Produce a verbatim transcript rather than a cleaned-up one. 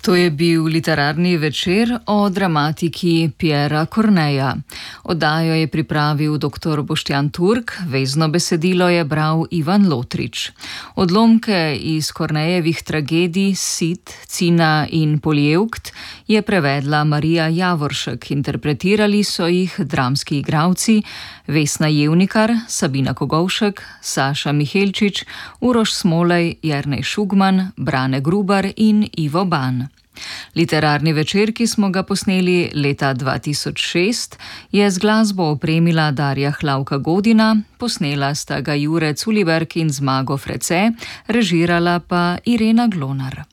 To je bil literarni večer o dramatiki Pierra Corneilla. Oddajo je pripravil dr. Boštjan Turk, vezno besedilo je bral Ivan Lotrič. Odlomke iz Corneillovih tragedij Sit, Cina in Poljevkt je prevedla Marija Javoršek, interpretirali so jih dramski igralci Vesna Jevnikar, Sabina Kogovšek, Saša Mihelčič, Uroš Smolej, Jernej Šugman, Brane Grubar in Ivo Ban. Literarni večer, ki smo ga posneli leta dva tisoč šest, je z glasbo opremila Darja Hlavka Godina, posnela sta ga Jure Culiberg in Zmago Frece, režirala pa Irena Glonar.